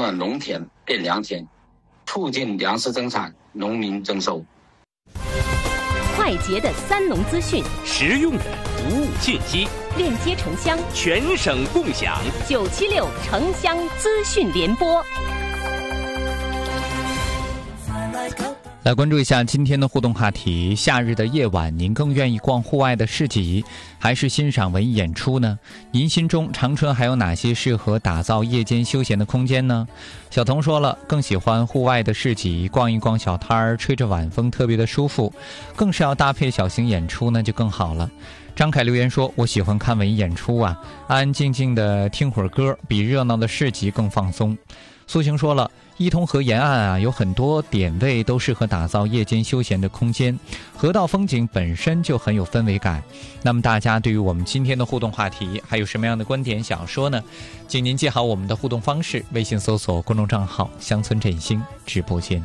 了农田变良田，促进粮食增产，农民增收。 快捷的三农资讯， 实用的服务信息， 链接城乡， 全省共享。 976城乡资讯联播。 来关注一下今天的互动话题：夏日的夜晚，您更愿意逛户外的市集，还是欣赏文艺演出呢？您心中长春还有哪些适合打造夜间休闲的空间呢？小童说了，更喜欢户外的市集，逛一逛小摊儿，吹着晚风特别的舒服，更是要搭配小型演出呢就更好了。张凯留言说，我喜欢看文艺演出啊，安安静静的听会儿歌，比热闹的市集更放松。苏晴说了，伊通河沿岸啊有很多点位都适合打造夜间休闲的空间，河道风景本身就很有氛围感。那么大家对于我们今天的互动话题还有什么样的观点想说呢？请您记好我们的互动方式，微信搜索公众账号乡村振兴直播间。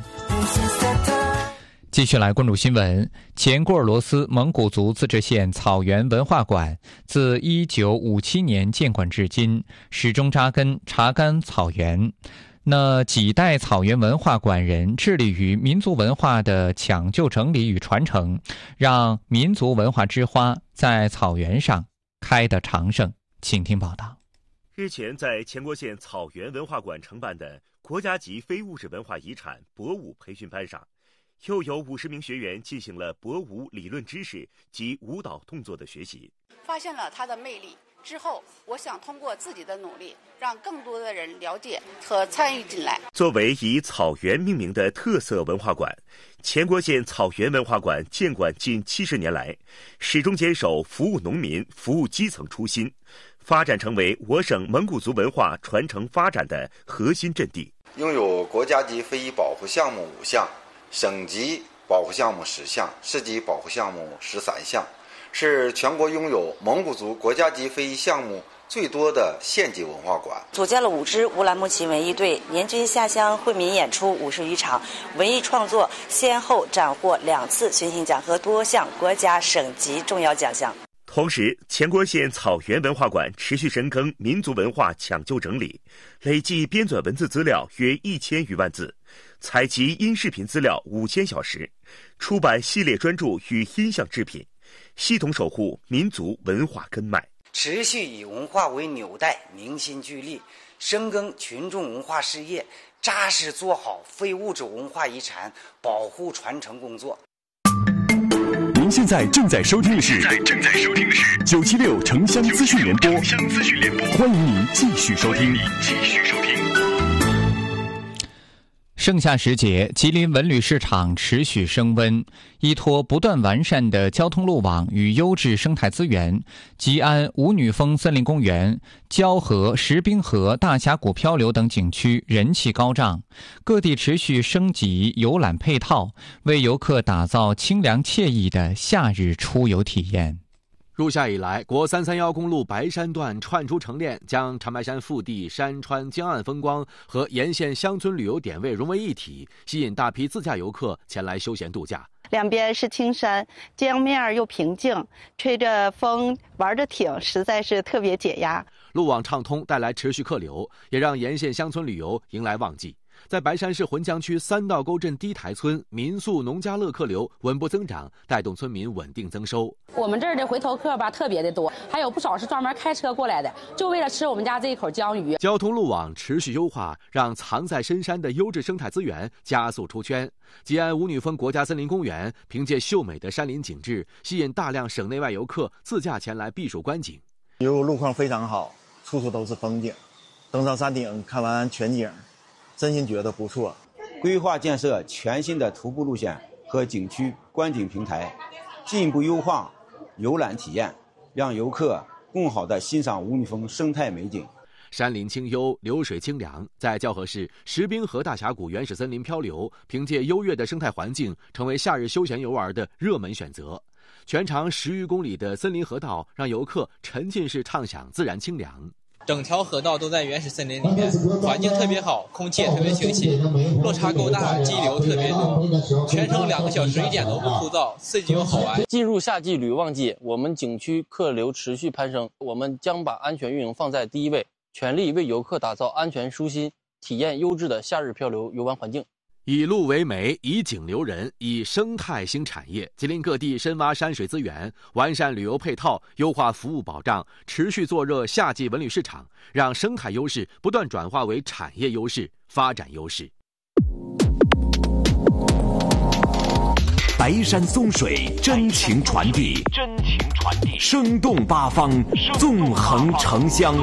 继续来关注新闻。前鄂尔多斯蒙古族自治县草原文化馆自1957年建馆至今，始终扎根查干草原。那几代草原文化馆人致力于民族文化的抢救整理与传承，让民族文化之花在草原上开得长盛。请听报道。 日前在前郭县草原文化馆承办的国家级非物质文化遗产博舞培训班上，又有50名学员进行了博舞理论知识及舞蹈动作的学习， 发现了它的魅力之后，我想通过自己的努力，让更多的人了解和参与进来。 作为以草原命名的特色文化馆，前郭县草原文化馆建馆近70年来，始终坚守服务农民、服务基层初心，发展成为我省蒙古族文化传承发展的核心阵地。 拥有国家级非遗保护项目5项，省级保护项目10项，市级保护项目13项，是全国拥有蒙古族国家级非遗项目最多的县级文化馆。 组建了5支乌兰牧骑文艺队，年均下乡惠民演出50余场，文艺创作先后斩获2次巡行奖和多项国家省级重要奖项。 同时，前郭县草原文化馆持续深耕民族文化抢救整理，累计编纂文字资料约1000余万字，采集音视频资料5000小时，出版系列专著与音像制品，系统守护民族文化根脉， 持续以文化为纽带，凝心聚力，深耕群众文化事业，扎实做好非物质文化遗产保护传承工作。 您现在正在收听的是976城乡资讯联播，欢迎您继续收听。 盛夏时节，吉林文旅市场持续升温。依托不断完善的交通路网与优质生态资源，吉安五女峰森林公园、蛟河、石冰河、大峡谷漂流等景区人气高涨。各地持续升级游览配套，为游客打造清凉惬意的夏日出游体验。 入夏以来，国331公路白山段串出成链，将长白山腹地、山川、江岸风光和沿线乡村旅游点位融为一体，吸引大批自驾游客前来休闲度假。 两边是青山，江面又平静，吹着风，玩着艇，实在是特别解压。 路网畅通，带来持续客流，也让沿线乡村旅游迎来旺季。在白山市浑江区三道沟镇低台村，民宿农家乐客流稳步增长，带动村民稳定增收。 我们这儿的回头客吧特别的多，还有不少是专门开车过来的，就为了吃我们家这一口江鱼。 交通路网持续优化，让藏在深山的优质生态资源加速出圈。吉安五女峰国家森林公园凭借秀美的山林景致，吸引大量省内外游客自驾前来避暑观景。 游路况非常好，处处都是风景，登上山顶看完全景，真心觉得不错。 规划建设全新的徒步路线和景区观景平台，进一步优化游览体验，让游客更好地欣赏五女峰生态美景。 山林清幽，流水清凉，在蛟河市石冰河大峡谷原始森林漂流，凭借优越的生态环境，成为夏日休闲游玩的热门选择。全长10余公里的森林河道，让游客沉浸式畅享自然清凉。 整条河道都在原始森林里面，环境特别好，空气也特别清新，落差够大，激流特别多，全程2个小时一点都不枯燥，刺激又好玩。 进入夏季旅旺季，我们景区客流持续攀升，我们将把安全运营放在第一位，全力为游客打造安全舒心、 体验优质的夏日漂流游玩环境。 以陆为媒，以景留人，以生态兴产业。吉林各地深挖山水资源，完善旅游配套，优化服务保障，持续做热夏季文旅市场，让生态优势不断转化为产业优势、发展优势。 白山松水，真情传递，生动八方，纵横城乡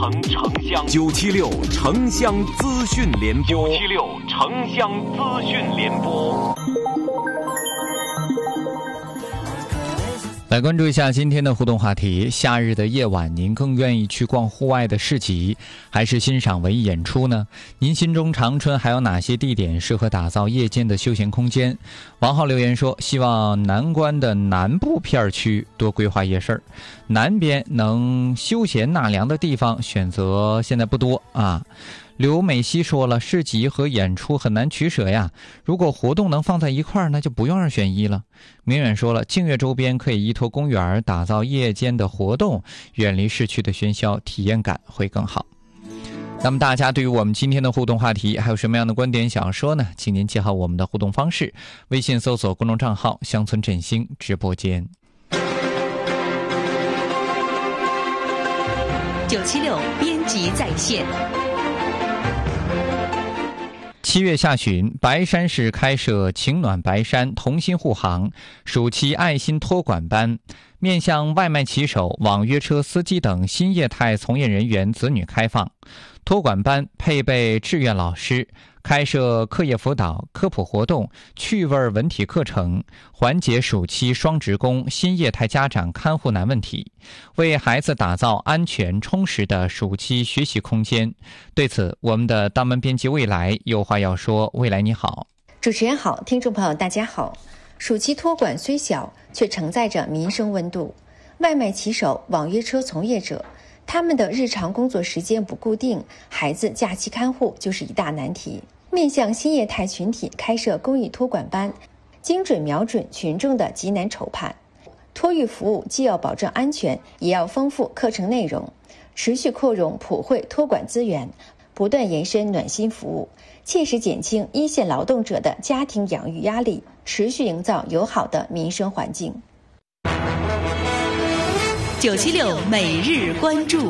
，976城乡资讯联播，976城乡资讯联播。 来关注一下今天的互动话题：夏日的夜晚，您更愿意去逛户外的市集，还是欣赏文艺演出呢？您心中长春还有哪些地点适合打造夜间的休闲空间？王浩留言说，希望南关的南部片区多规划夜市，南边能休闲纳凉的地方选择现在不多啊。刘美熙说了，市集和演出很难取舍呀，如果活动能放在一块儿，那就不用2选1了。明远说了，净月周边可以依托公园打造夜间的活动，远离市区的喧嚣，体验感会更好。那么大家对于我们今天的互动话题还有什么样的观点想说呢？请您记好我们的互动方式，微信搜索公众账号乡村振兴直播间。 976编辑在线。 7月下旬，白山市开设情暖白山同心护航暑期爱心托管班，面向外卖骑手、网约车司机等新业态从业人员子女开放。托管班配备志愿老师，开设课业辅导、科普活动、趣味文体课程，缓解暑期双职工、新业态家长看护难问题，为孩子打造安全充实的暑期学习空间。对此，我们的当门编辑未来有话要说。未来你好。 主持人好，听众朋友大家好。暑期托管虽小，却承载着民生温度。外卖骑手、网约车从业者，他们的日常工作时间不固定，孩子假期看护就是一大难题。面向新业态群体开设公益托管班，精准瞄准群众的急难愁盼。托育服务既要保证安全，也要丰富课程内容，持续扩容普惠托管资源，不断延伸暖心服务，切实减轻一线劳动者的家庭养育压力，持续营造友好的民生环境。 976每日关注。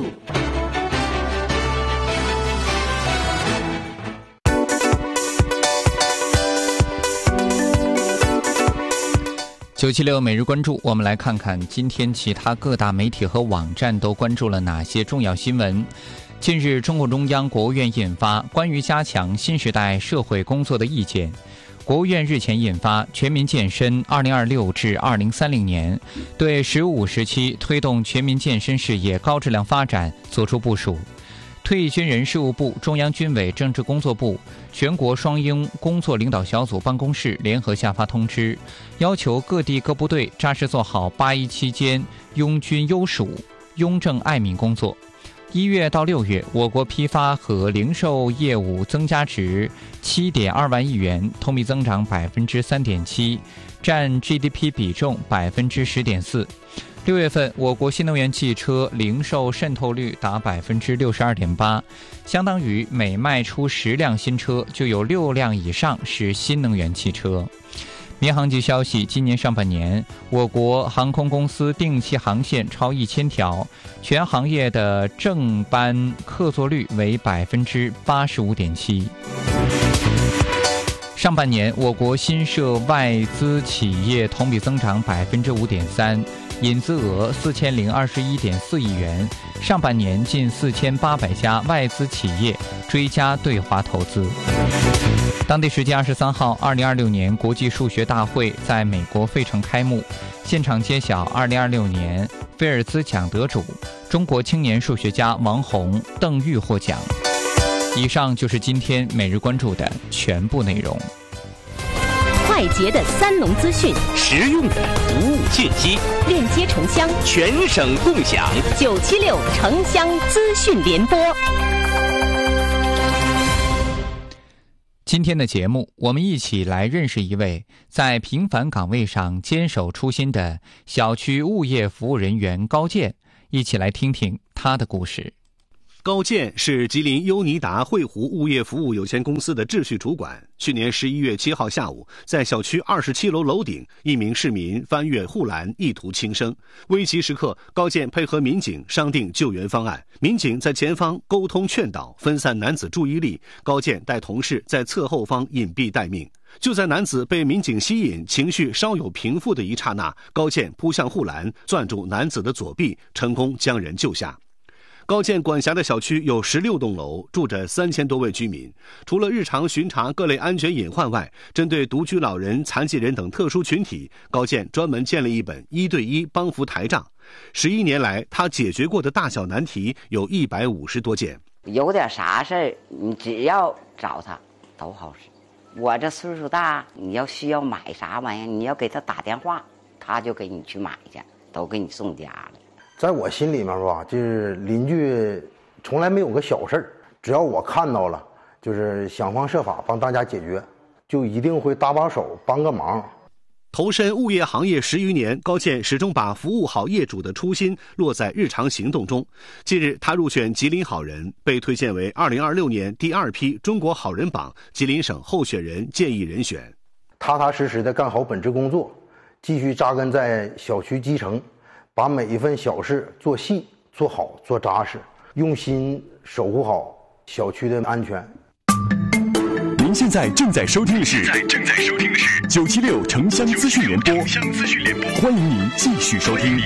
976每日关注，我们来看看今天其他各大媒体和网站都关注了哪些重要新闻。近日，中共中央、国务院印发关于加强新时代社会工作的意见。国务院日前印发《全民健身2026至2030年》，对15时期推动全民健身事业高质量发展作出部署。退役军人事务部、中央军委政治工作部、全国双英工作领导小组办公室联合下发通知，要求各地各部队扎实做好8·1期间拥军优属、拥政爱民工作。1月到6月，我国批发和零售业务增加值7.2万亿元，同比增长3.7%，占 GDP 比重10.4%。6月份，我国新能源汽车零售渗透率达62.8%，相当于每卖出10辆新车就有6辆以上是新能源汽车。民航局消息，今年上半年，我国航空公司定期航线超1000条，全行业的正班客座率为85.7%。上半年，我国新设外资企业同比增长5.3%，引资额4021.4亿元。上半年近4800家外资企业追加对华投资。当地时间23号，2026年国际数学大会在美国费城开幕，现场揭晓2026年菲尔兹奖得主，中国青年数学家王洪、邓玉获奖。以上就是今天每日关注的全部内容。 快捷的3农资讯， 实用的服务信息， 链接城乡， 全省共享。 976城乡资讯联播。 今天的节目，我们一起来认识一位在平凡岗位上坚守初心的小区物业服务人员高健，一起来听听他的故事。 高健是吉林优尼达汇湖物业服务有限公司的秩序主管。去年11月7号下午，在小区27楼楼顶，一名市民翻越护栏，意图轻生。危急时刻，高健配合民警商定救援方案。民警在前方沟通劝导，分散男子注意力。高健带同事在侧后方隐蔽待命。就在男子被民警吸引，情绪稍有平复的一刹那，高健扑向护栏，攥住男子的左臂，成功将人救下。高健管辖的小区有16栋楼，住着3000多位居民。除了日常巡查各类安全隐患外，针对独居老人、残疾人等特殊群体，高健专门建了一本1对1帮扶台账。11年来，他解决过的大小难题有150多件。 有点啥事儿，你只要找他都好使。我这岁数大，你要需要买啥玩意儿，你要给他打电话，他就给你去买去，都给你送家了。 在我心里面吧，就是邻居从来没有个小事儿，只要我看到了，就是想方设法帮大家解决，就一定会搭把手帮个忙。 投身物业行业10余年，高健始终把服务好业主的初心落在日常行动中。近日，他入选吉林好人，被推荐为2026年第2批中国好人榜吉林省候选人建议人选。 踏踏实实地干好本职工作，继续扎根在小区基层，把每一份小事做细、做好、做扎实，用心守护好小区的安全。 您现在正在收听的是976城乡资讯联播，欢迎您继续收听。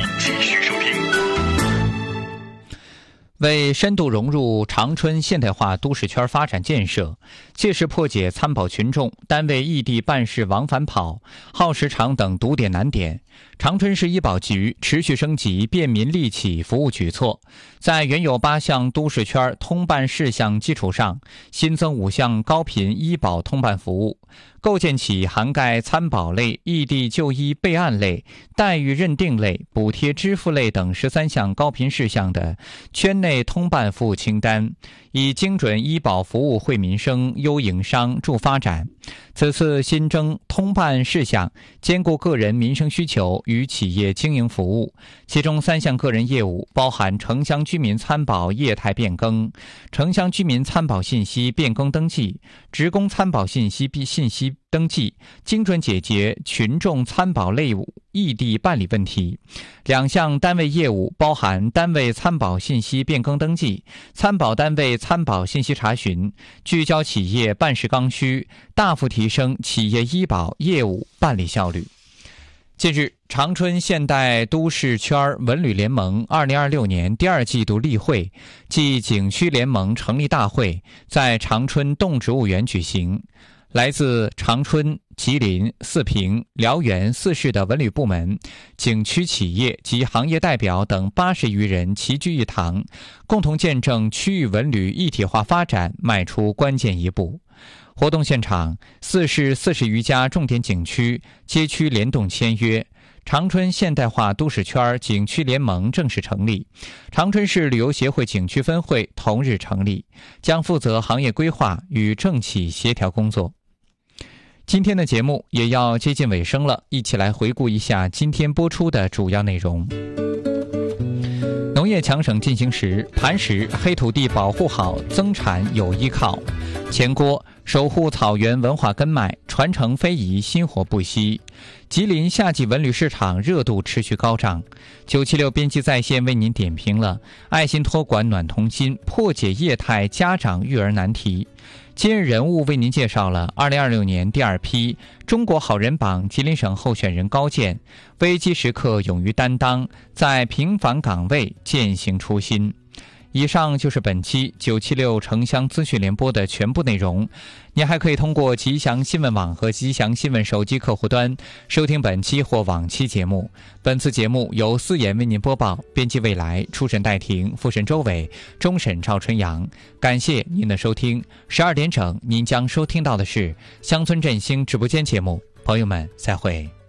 为深度融入长春现代化都市圈发展建设，切实破解参保群众单位异地办事往返跑、耗时长等堵点难点，长春市医保局持续升级便民利企服务举措，在原有8项都市圈通办事项基础上，新增5项高频医保通办服务，构建起涵盖参保类、异地就医备案类、待遇认定类、补贴支付类等13项高频事项的圈内通办服务清单，以精准医保服务惠民生、优营商、助发展。此次新增通办事项兼顾个人民生需求与企业经营服务，其中3项个人业务包含城乡居民参保业态变更、城乡居民参保信息变更登记、职工参保信息登记，精准解决群众参保类异地办理问题。2项单位业务包含单位参保信息变更登记、参保单位参保信息查询，聚焦企业办事刚需，大幅提升企业医保业务办理效率。近日，长春现代都市圈文旅联盟2026年第2季度例会暨景区联盟成立大会在长春动植物园举行。来自长春、吉林、四平、辽源4市的文旅部门、景区企业及行业代表等80余人齐聚一堂，共同见证区域文旅一体化发展迈出关键一步。活动现场，4市40余家重点景区街区联动签约，长春现代化都市圈景区联盟正式成立，长春市旅游协会景区分会同日成立，将负责行业规划与政企协调工作。今天的节目也要接近尾声了，一起来回顾一下今天播出的主要内容。农业强省进行时，磐石黑土地保护好，增产有依靠。前郭守护草原文化根脉，传承非遗薪火不息。吉林夏季文旅市场热度持续高涨。976编辑在线为您点评了爱心托管暖童心，破解业态家长育儿难题。今日人物为您介绍了2026年第2批中国好人榜吉林省候选人高健，危机时刻勇于担当，在平凡岗位践行初心。以上就是本期976城乡资讯联播的全部内容。您还可以通过吉祥新闻网和吉祥新闻手机客户端收听本期或往期节目。本次节目由思妍为您播报，编辑未来，出审戴婷，复审周伟，终审赵春阳。感谢您的收听。12点整您将收听到的是乡村振兴直播间节目，朋友们再会。